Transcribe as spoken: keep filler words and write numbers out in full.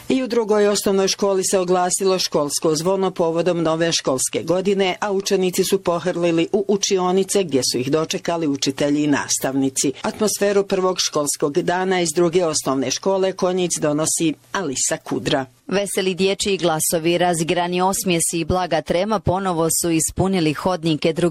I u drugoj osnovnoj školi se oglasilo školsko zvono povodom nove školske godine, a učenici su pohrlili u učionice gdje su ih dočekali učitelji i nastavnici. Atmosferu prvog školskog dana iz druge osnovne škole Konjic donosi Alisa Kudra. Veseli dječji glasovi, razigrani osmijesi i blaga trema ponovo su ispunili hodnike druge